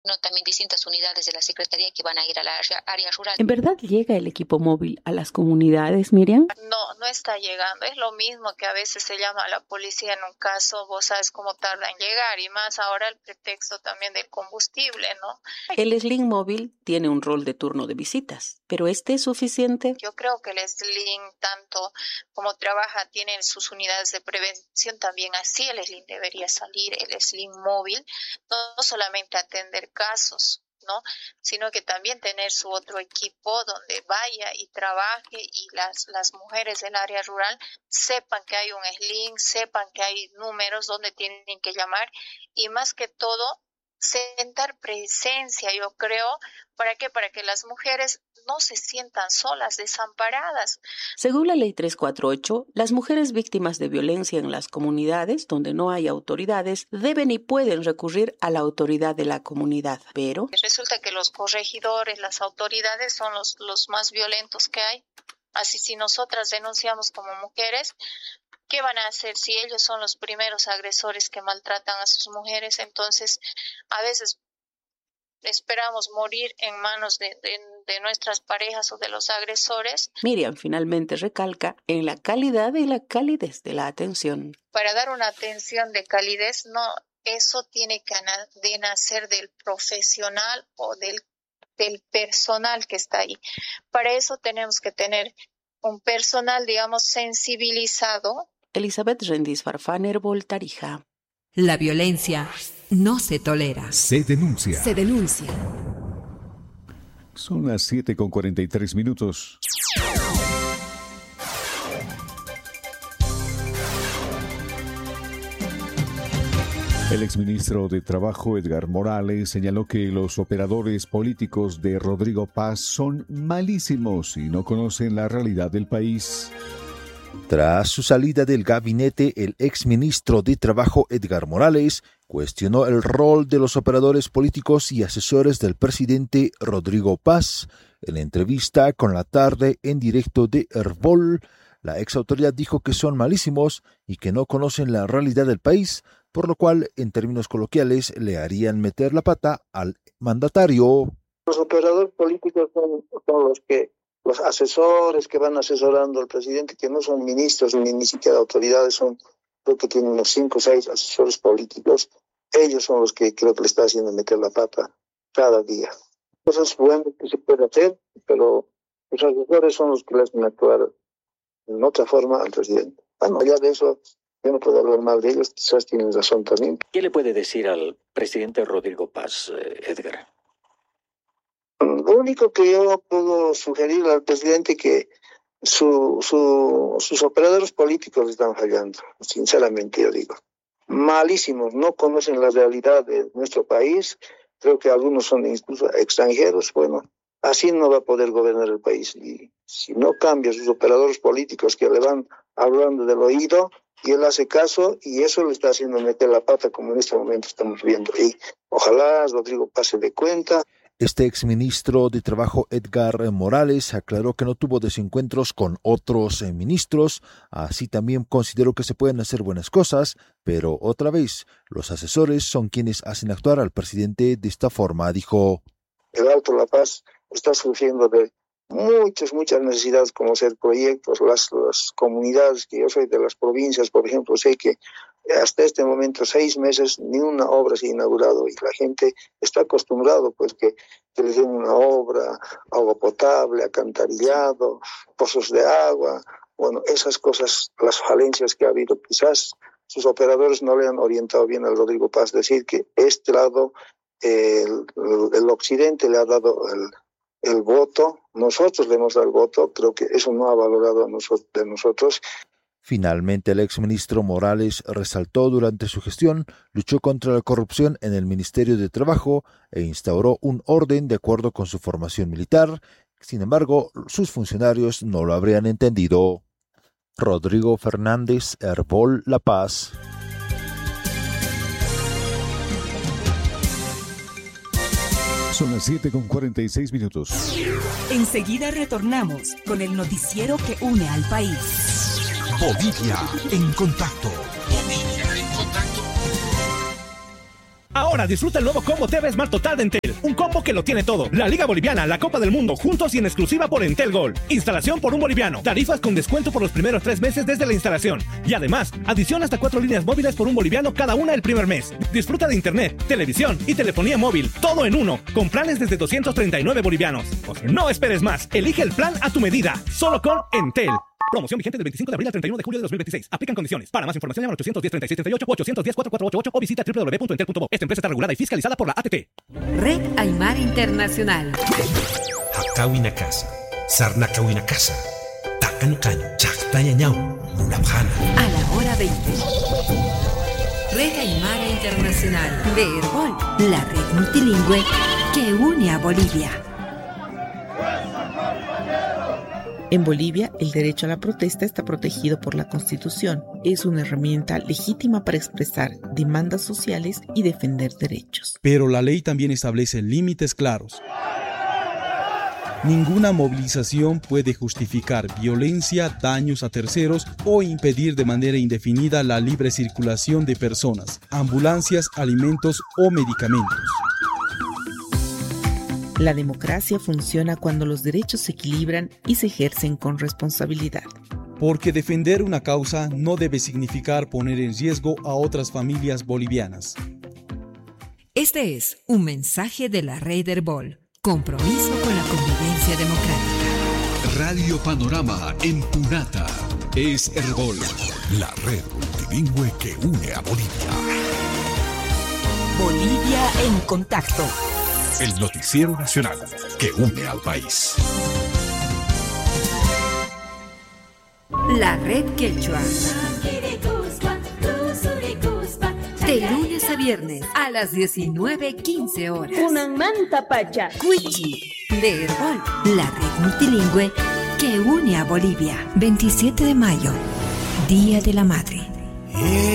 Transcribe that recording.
¿no? También distintas unidades de la Secretaría que van a ir a la área rural. ¿En verdad llega el equipo móvil a las comunidades, Miriam? No está llegando. Es lo mismo que a veces se llama a la policía en un caso, vos sabes cómo tarda en llegar, y más ahora el pretexto también del combustible, ¿no? El Sling móvil tiene un rol de turno de visitas, pero ¿este es suficiente? Yo creo que el Sling, tanto como trabaja, tiene sus unidades de prevención, también así el Sling debería salir, el Sling móvil, no solamente atender casos, ¿no? Sino que también tener su otro equipo donde vaya y trabaje, y las mujeres del área rural sepan que hay un Sling, sepan que hay números donde tienen que llamar, y más que todo sentar presencia, yo creo. ¿Para qué? Para que las mujeres no se sientan solas, desamparadas. Según la Ley 348, las mujeres víctimas de violencia en las comunidades donde no hay autoridades deben y pueden recurrir a la autoridad de la comunidad, pero resulta que los corregidores, las autoridades son los más violentos que hay. Así, si nosotras denunciamos como mujeres, ¿qué van a hacer si ellos son los primeros agresores que maltratan a sus mujeres? Entonces, a veces esperamos morir en manos de nuestras parejas o de los agresores. Miriam finalmente recalca en la calidad y la calidez de la atención. Para dar una atención de calidez, no, eso tiene que de nacer del profesional o del personal que está ahí. Para eso tenemos que tener un personal, digamos, sensibilizado. Elizabeth Rendis Farfán, Tarija. La violencia no se tolera. Se denuncia. Se denuncia. Son las 7:43. El exministro de Trabajo, Edgar Morales, señaló que los operadores políticos de Rodrigo Paz son malísimos y no conocen la realidad del país. Tras su salida del gabinete, el exministro de Trabajo, Edgar Morales, cuestionó el rol de los operadores políticos y asesores del presidente Rodrigo Paz. En entrevista con La Tarde en directo de Herbol, la exautoridad dijo que son malísimos y que no conocen la realidad del país, por lo cual, en términos coloquiales, le harían meter la pata al mandatario. Los operadores políticos son los asesores que van asesorando al presidente, que no son ministros ni siquiera autoridades, creo que tienen unos 5 o 6 asesores políticos. Ellos son los que creo que le está haciendo meter la pata cada día. Cosas buenas que se puede hacer, pero los asesores son los que le hacen actuar en otra forma al presidente. Bueno, allá de eso, yo no puedo hablar mal de ellos, quizás tienen razón también. ¿Qué le puede decir al presidente Rodrigo Paz, Edgar? Lo único que yo puedo sugerir al presidente que sus operadores políticos le están fallando, sinceramente yo digo. Malísimos, no conocen la realidad de nuestro país, creo que algunos son incluso extranjeros. Bueno, así no va a poder gobernar el país. Y si no cambia sus operadores políticos que le van hablando del oído, y él hace caso, y eso le está haciendo meter la pata, como en este momento estamos viendo. Y ojalá Rodrigo Paz se dé cuenta. Este exministro de Trabajo, Edgar Morales, aclaró que no tuvo desencuentros con otros ministros. Así también consideró que se pueden hacer buenas cosas, pero otra vez, los asesores son quienes hacen actuar al presidente de esta forma, dijo. El Alto La Paz está sufriendo de muchas necesidades, como hacer proyectos. Las comunidades, que yo soy de las provincias, por ejemplo, sé que hasta este momento 6 meses ni una obra se ha inaugurado, y la gente está acostumbrado pues que les den una obra, agua potable, alcantarillado, pozos de agua. Bueno, esas cosas, las falencias que ha habido, quizás sus operadores no le han orientado bien al Rodrigo Paz. Decir que este lado, el occidente le ha dado el voto, nosotros le hemos dado el voto, creo que eso no ha valorado de nosotros. Finalmente, el exministro Morales resaltó durante su gestión, luchó contra la corrupción en el Ministerio de Trabajo e instauró un orden de acuerdo con su formación militar. Sin embargo, sus funcionarios no lo habrían entendido. Rodrigo Fernández, Herbol, La Paz. Son las 7:46. Enseguida retornamos con el noticiero que une al país. Bolivia en contacto. Ahora disfruta el nuevo combo TV Smart Total de Entel. Un combo que lo tiene todo. La Liga Boliviana, la Copa del Mundo, juntos y en exclusiva por Entel Gold. Instalación por un boliviano. Tarifas con descuento por los primeros 3 meses desde la instalación. Y además, adición hasta 4 líneas móviles por un boliviano cada una el primer mes. Disfruta de internet, televisión y telefonía móvil. Todo en uno. Con planes desde 239 bolivianos. No esperes más. Elige el plan a tu medida. Solo con Entel. Promoción vigente del 25 de abril al 31 de julio de 2026. Aplican condiciones. Para más información llama al 810-3638 o 810-4488 o visita www.entel.bo. Esta empresa está regulada y fiscalizada por la ATT. Red Aymara Internacional. Hakawina Casa. Sarnakawina Casa. Tacanucaño. Chactañañau. Munabjana. A la hora 20. Red Aymara Internacional de Herbol. La red multilingüe que une a Bolivia. En Bolivia, el derecho a la protesta está protegido por la Constitución. Es una herramienta legítima para expresar demandas sociales y defender derechos. Pero la ley también establece límites claros. Ninguna movilización puede justificar violencia, daños a terceros o impedir de manera indefinida la libre circulación de personas, ambulancias, alimentos o medicamentos. La democracia funciona cuando los derechos se equilibran y se ejercen con responsabilidad. Porque defender una causa no debe significar poner en riesgo a otras familias bolivianas. Este es un mensaje de la Red Herbol. Compromiso con la convivencia democrática. Radio Panorama en Punata. Es Herbol, la red multilingüe que une a Bolivia. Bolivia en contacto. El noticiero nacional que une al país. La red quechua. De lunes a viernes a las 19:15 horas. Kunamanta Pacha. Cuichi. De Herbol. La red multilingüe que une a Bolivia. 27 de mayo. Día de la Madre.